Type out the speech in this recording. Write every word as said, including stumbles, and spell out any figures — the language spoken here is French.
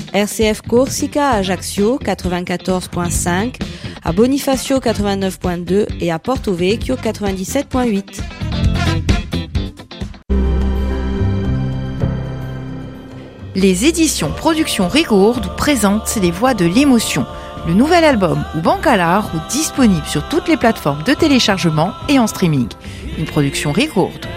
R C F Corsica à Ajaccio quatre-vingt-quatorze virgule cinq, à Bonifacio quatre-vingt-neuf virgule deux et à Porto Vecchio quatre-vingt-dix-sept virgule huit. Les éditions Productions Rigourde présentent Les Voix de l'émotion, le nouvel album ou Bancalar, disponible sur toutes les plateformes de téléchargement et en streaming. Une production Rigourde.